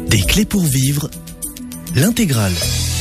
Des clés pour vivre, l'intégrale.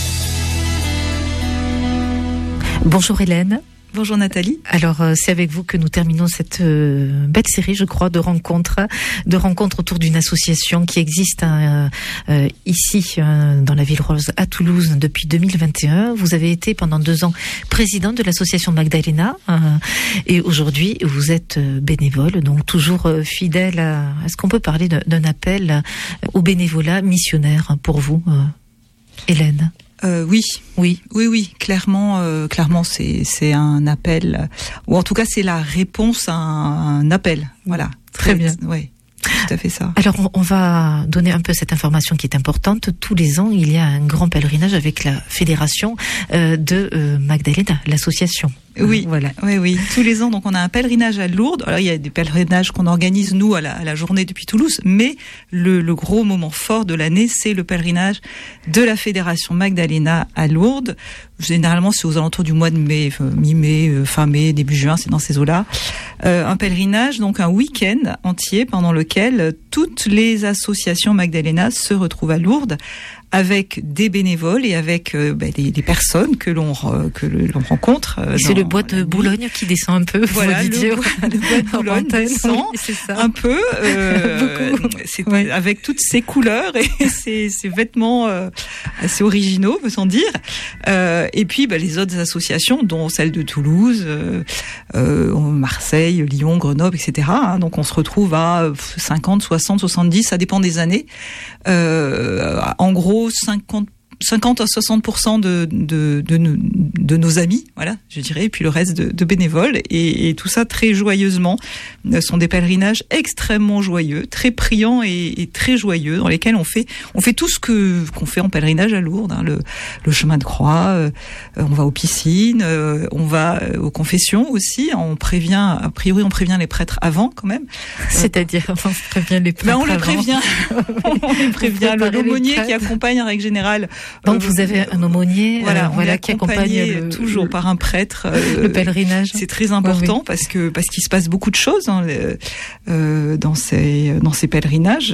Bonjour Hélène. Bonjour Nathalie. Alors c'est avec vous que nous terminons cette belle série, je crois, de rencontres autour d'une association qui existe ici dans la ville rose à Toulouse depuis 2021. Vous avez été pendant 2 ans présidente de l'association Magdalena et aujourd'hui vous êtes bénévole, donc toujours fidèle à... Est-ce qu'on peut parler d'un appel au bénévolat missionnaire pour vous, Hélène? Oui, clairement, c'est un appel, ou en tout cas c'est la réponse à un appel. Voilà. Très bien. Oui, tout à fait ça. Alors on va donner un peu cette information qui est importante. Tous les ans, il y a un grand pèlerinage avec la fédération de Magdalena, l'association. Oui, voilà. Oui. Tous les ans, donc on a un pèlerinage à Lourdes. Alors il y a des pèlerinages qu'on organise nous à la journée depuis Toulouse, mais le gros moment fort de l'année, c'est le pèlerinage de la fédération Magdalena à Lourdes. Généralement, c'est aux alentours du mois de mai, mi-mai, fin mai, début juin, c'est dans ces eaux-là. Un pèlerinage, donc un week-end entier pendant lequel toutes les associations Magdalena se retrouvent à Lourdes, avec des bénévoles et avec des personnes que l'on rencontre. C'est le bois de Boulogne qui descend un peu. Voilà, le bois de Boulogne descend un peu, avec toutes ces couleurs et ces vêtements assez originaux, peut-on dire. Et puis les autres associations, dont celle de Toulouse, Marseille, Lyon, Grenoble, etc. Donc on se retrouve à 50, 60, 70, ça dépend des années. En gros, 50 à 60% de nos amis, voilà, je dirais, et puis le reste de bénévoles, et tout ça très joyeusement. Ce sont des pèlerinages extrêmement joyeux, très priants et très joyeux, dans lesquels on fait tout ce qu'on fait en pèlerinage à Lourdes, hein, le chemin de croix, on va aux piscines, on va aux confessions aussi. On prévient les prêtres avant quand même. C'est-à-dire, on prévient les prêtres on les prévient. On les prévient. L'aumônier qui accompagne en règle générale. Donc vous avez un aumônier, qui accompagne toujours par un prêtre. Le pèlerinage. C'est très important parce qu'il se passe beaucoup de choses dans ces pèlerinages.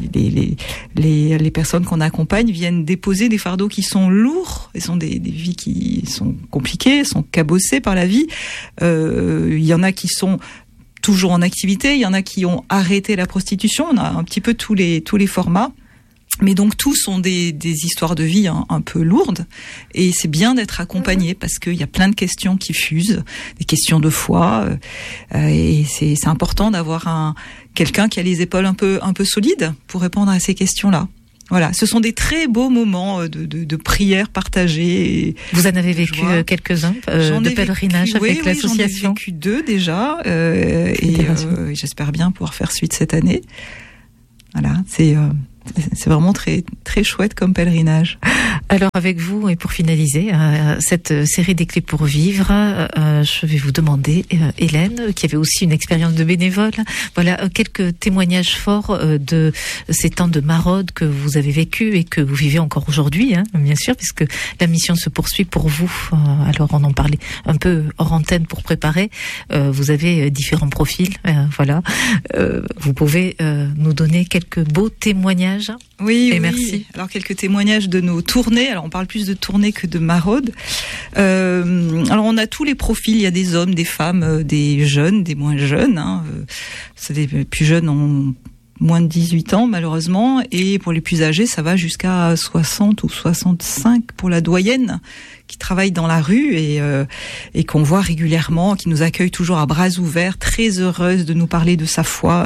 Les personnes qu'on accompagne viennent déposer des fardeaux qui sont lourds, et sont des vies qui sont compliquées, sont cabossées par la vie. Il y en a qui sont toujours en activité, il y en a qui ont arrêté la prostitution. On a un petit peu tous les formats. Mais donc tous sont des histoires de vie un peu lourdes, et c'est bien d'être accompagné parce qu'il y a plein de questions qui fusent, des questions de foi, et c'est important d'avoir quelqu'un qui a les épaules un peu solides pour répondre à ces questions-là. Voilà, ce sont des très beaux moments de prières partagées. Vous en avez vécu quelques-uns de pèlerinage avec l'association? J'en ai vécu 2 déjà, et j'espère bien pouvoir faire suite cette année. Voilà, c'est vraiment très très chouette comme pèlerinage. Alors avec vous, et pour finaliser cette série des clés pour vivre, je vais vous demander, Hélène, qui avait aussi une expérience de bénévole, voilà quelques témoignages forts de ces temps de maraude que vous avez vécu et que vous vivez encore aujourd'hui, bien sûr, puisque la mission se poursuit pour vous. Alors on en parlait un peu hors antenne pour préparer. Vous avez différents profils, voilà. Vous pouvez nous donner quelques beaux témoignages? Oui, merci. Alors quelques témoignages de nos tournées. Alors on parle plus de tournées que de maraudes. Alors on a tous les profils. Il y a des hommes, des femmes, des jeunes, des moins jeunes. Les plus jeunes ont moins de 18 ans malheureusement, et pour les plus âgés, ça va jusqu'à 60 ou 65 pour la doyenne qui travaille dans la rue et qu'on voit régulièrement, qui nous accueille toujours à bras ouverts, très heureuse de nous parler de sa foi.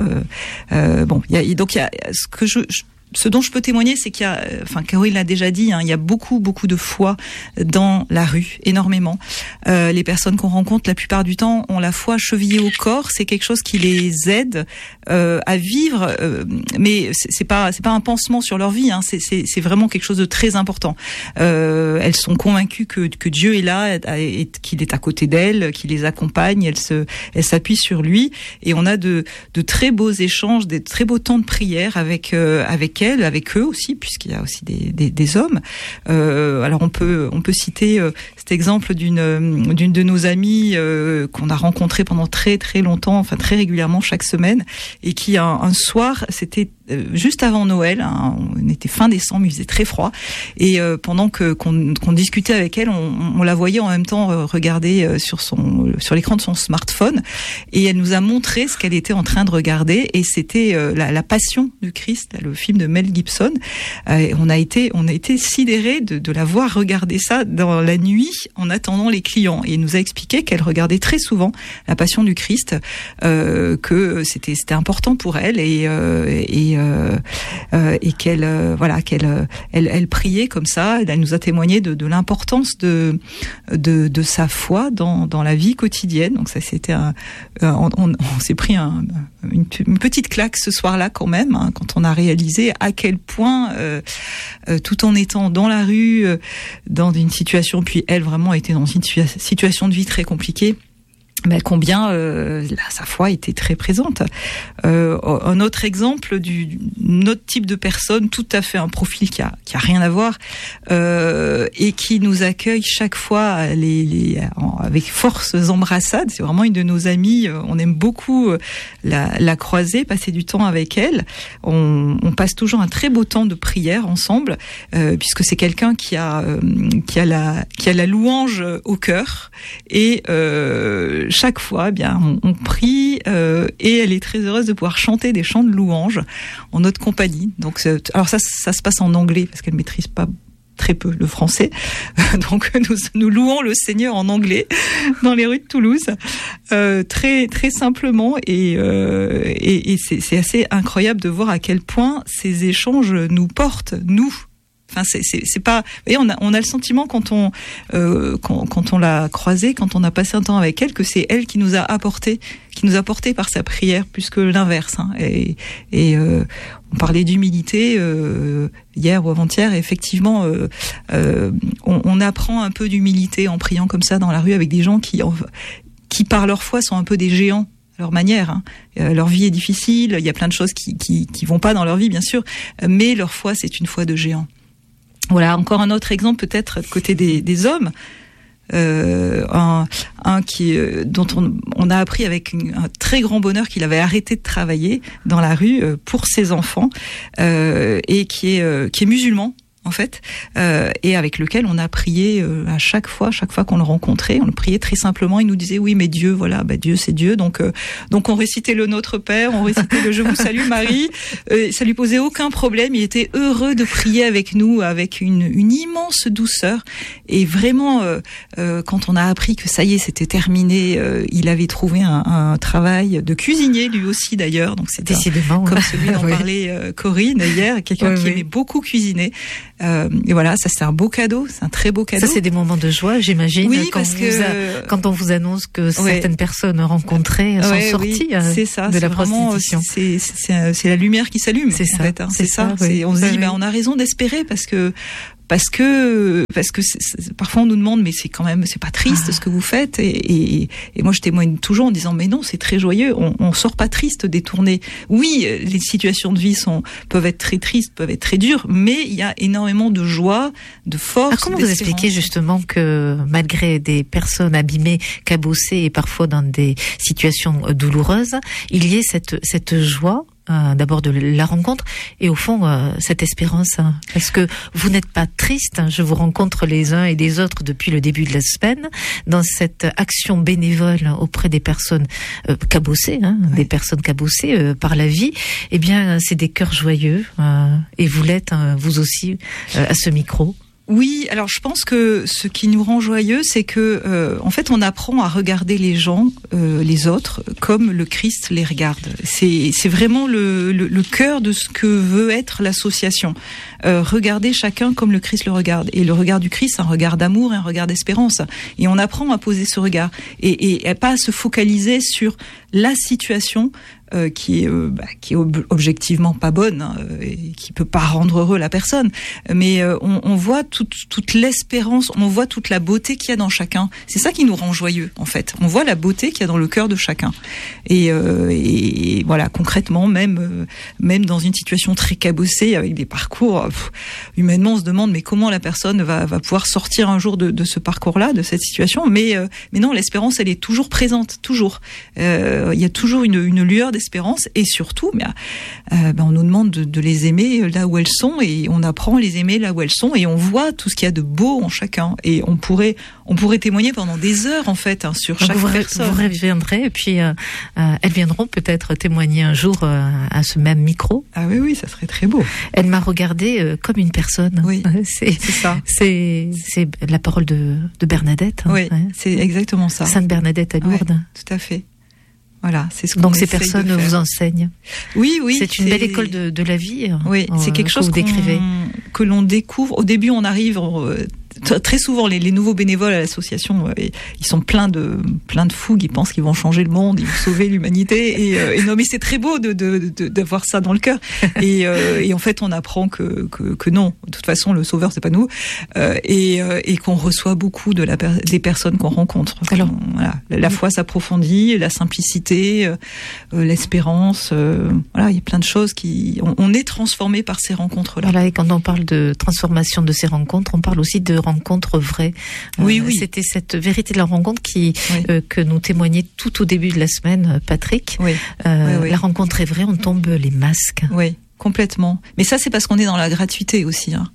Ce dont je peux témoigner, c'est qu'il y a, Caroline l'a déjà dit, il y a beaucoup de foi dans la rue, énormément. Les personnes qu'on rencontre, la plupart du temps, ont la foi chevillée au corps. C'est quelque chose qui les aide à vivre, mais c'est pas un pansement sur leur vie. C'est vraiment quelque chose de très important. Elles sont convaincues que Dieu est là, et qu'il est à côté d'elles, qu'il les accompagne. Elles s'appuient sur lui, et on a de très beaux échanges, des très beaux temps de prière avec avec eux aussi, puisqu'il y a aussi des hommes. Alors on peut citer cet exemple d'une de nos amies qu'on a rencontrée pendant très très longtemps, enfin très régulièrement chaque semaine, et qui un soir, c'était juste avant Noël, hein, on était fin décembre, il faisait très froid, et pendant qu'on discutait avec elle, on la voyait en même temps regarder sur l'écran de son smartphone, et elle nous a montré ce qu'elle était en train de regarder, et c'était la Passion du Christ, le film de Mel Gibson. On a été sidérés de la voir regarder ça dans la nuit en attendant les clients, et elle nous a expliqué qu'elle regardait très souvent la Passion du Christ, que c'était important pour elle, et qu'elle elle priait comme ça. Elle nous a témoigné de l'importance de sa foi dans la vie quotidienne. Donc ça, c'était on s'est pris une petite claque ce soir-là quand même, hein, quand on a réalisé à quel point tout en étant dans la rue, dans une situation, puis elle vraiment était dans une situation de vie très compliquée, mais combien sa foi était très présente. Un autre exemple d'un autre type de personne, tout à fait un profil qui a rien à voir, et qui nous accueille chaque fois avec forces embrassades. C'est vraiment une de nos amies. On aime beaucoup la croiser, passer du temps avec elle. On passe toujours un très beau temps de prière ensemble, puisque c'est quelqu'un qui a la louange au cœur, et chaque fois, eh bien, on prie, et elle est très heureuse de pouvoir chanter des chants de louange en notre compagnie. Donc, alors ça se passe en anglais parce qu'elle maîtrise pas très peu le français. Donc, nous louons le Seigneur en anglais dans les rues de Toulouse, très très simplement, et c'est assez incroyable de voir à quel point ces échanges nous portent, nous. Enfin, c'est pas. Vous voyez, on a le sentiment quand on l'a croisée, quand on a passé un temps avec elle, que c'est elle qui nous a apporté par sa prière, plus que l'inverse. Hein. Et on parlait d'humilité hier ou avant-hier. Et effectivement, on apprend un peu d'humilité en priant comme ça dans la rue avec des gens qui par leur foi sont un peu des géants. À leur manière, hein. Leur vie est difficile. Il y a plein de choses qui vont pas dans leur vie, bien sûr, mais leur foi, c'est une foi de géant. Voilà, encore un autre exemple peut-être côté des hommes, dont on a appris avec un très grand bonheur qu'il avait arrêté de travailler dans la rue pour ses enfants, et qui est musulman en fait, et avec lequel on a prié à chaque fois qu'on le rencontrait, on le priait très simplement. Il nous disait oui, mais Dieu, voilà, Dieu c'est Dieu, donc on récitait le Notre Père, on récitait le Je vous salue Marie, ça lui posait aucun problème. Il était heureux de prier avec nous avec une immense douceur, et vraiment quand on a appris que ça y est, c'était terminé, il avait trouvé un travail de cuisinier lui aussi d'ailleurs, donc c'était décidément comme celui dont parlait Corinne hier, quelqu'un qui aimait beaucoup cuisiner. Et voilà, ça c'est un beau cadeau, c'est un très beau cadeau. Ça c'est des moments de joie, j'imagine. Oui, quand on vous annonce que certaines personnes rencontrées sont sorties c'est ça, de la prostitution. C'est la lumière qui s'allume. C'est ça, en fait, hein. C'est ça. Oui. On se dit, on a raison d'espérer parce que parfois on nous demande, mais c'est pas triste ce que vous faites, et moi je témoigne toujours en disant mais non, c'est très joyeux, on sort pas triste des tournées. Oui, les situations de vie peuvent être très tristes, peuvent être très dures, mais il y a énormément de joie, de force. Comment vous expliquez justement que malgré des personnes abîmées, cabossées et parfois dans des situations douloureuses, il y ait cette joie? D'abord de la rencontre, et au fond cette espérance, parce que vous n'êtes pas triste. Je vous rencontre les uns et les autres depuis le début de la semaine dans cette action bénévole auprès des personnes cabossées, des personnes cabossées par la vie. Eh bien, c'est des cœurs joyeux, et vous l'êtes vous aussi à ce micro. Oui, alors je pense que ce qui nous rend joyeux, c'est que en fait, on apprend à regarder les gens, les autres, comme le Christ les regarde. C'est vraiment le cœur de ce que veut être l'association. Regarder chacun comme le Christ le regarde. Et le regard du Christ, c'est un regard d'amour et un regard d'espérance. Et on apprend à poser ce regard et pas à se focaliser sur la situation qui est objectivement pas bonne, hein, et qui peut pas rendre heureux la personne, mais on voit toute l'espérance, on voit toute la beauté qu'il y a dans chacun. C'est ça qui nous rend joyeux, en fait. On voit la beauté qu'il y a dans le cœur de chacun. Et voilà, concrètement, même dans une situation très cabossée, avec des parcours, humainement, on se demande mais comment la personne va pouvoir sortir un jour de ce parcours-là, de cette situation. Mais non, l'espérance, elle est toujours présente, toujours. Il y a toujours une lueur d'espérance, et surtout, on nous demande de les aimer là où elles sont, et on apprend à les aimer là où elles sont, et on voit tout ce qu'il y a de beau en chacun. Et on pourrait témoigner pendant des heures, en fait, hein, sur chaque personne. Vous reviendrez, et puis elles viendront peut-être témoigner un jour à ce même micro. Ah oui, ça serait très beau. Elle m'a regardée comme une personne. Oui, c'est ça. C'est la parole de Bernadette. Oui, ouais. C'est exactement ça. Sainte Bernadette à Lourdes. Ouais, tout à fait. Voilà, c'est ce qu'on Donc ces personnes vous enseignent. Oui. C'est une belle école de la vie. Oui, c'est quelque chose que l'on découvre. Au début, on arrive. Très souvent, les nouveaux bénévoles à l'association, ils sont pleins de fougue. Ils pensent qu'ils vont changer le monde, ils vont sauver l'humanité. Et non, mais c'est très beau d'avoir ça dans le cœur. Et en fait, on apprend que non. De toute façon, le sauveur, c'est pas nous. Et qu'on reçoit beaucoup des personnes qu'on rencontre. Alors, voilà, la foi s'approfondit, la simplicité, l'espérance. Voilà, il y a plein de choses on est transformé par ces rencontres-là. Voilà, et quand on parle de transformation de ces rencontres, on parle aussi de rencontres vraies. Oui. C'était cette vérité de la rencontre que nous témoignait tout au début de la semaine, Patrick. Oui. La rencontre est vraie, on tombe les masques. Oui, complètement. Mais ça, c'est parce qu'on est dans la gratuité aussi. Hein.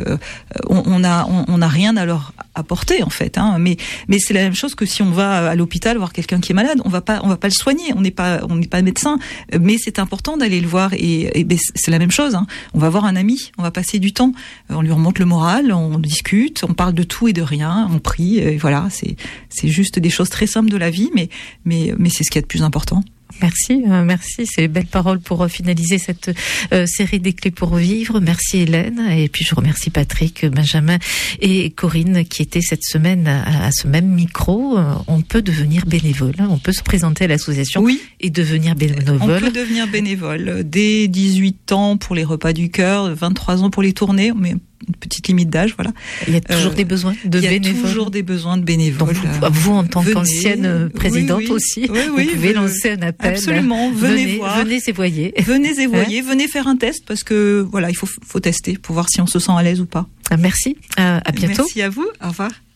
On a rien à leur apporter, en fait. Hein. Mais c'est la même chose que si on va à l'hôpital voir quelqu'un qui est malade, on va pas le soigner. On n'est pas médecin, mais c'est important d'aller le voir. Et c'est la même chose. Hein. On va voir un ami, on va passer du temps, on lui remonte le moral, on discute, on parle de tout et de rien, on prie. Et voilà, c'est juste des choses très simples de la vie, mais c'est ce qu'il y a de plus important. Merci, c'est belles paroles pour finaliser cette série des clés pour vivre. Merci Hélène, et puis je remercie Patrick, Benjamin et Corinne qui étaient cette semaine à ce même micro. On peut devenir bénévole, on peut se présenter à l'association et devenir bénévole. On peut devenir bénévole dès 18 ans pour les repas du cœur, 23 ans pour les tournées, mais une petite limite d'âge, voilà. Il y a toujours des besoins de bénévoles. Il y a toujours des besoins de bénévoles. Donc vous en tant qu'ancienne présidente aussi, vous pouvez lancer un appel. Absolument, venez voir. Venez et voyez. Venez faire un test, parce que voilà, il faut tester pour voir si on se sent à l'aise ou pas. Merci, à bientôt. Merci à vous, au revoir.